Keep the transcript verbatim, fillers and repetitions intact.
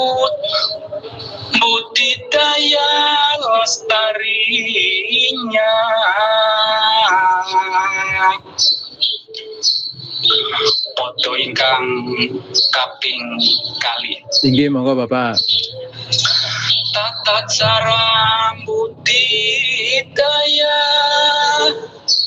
budidaya lestarinya. Foto ingkang kaping kali. Inggih monggo Bapak. Tata cara budidaya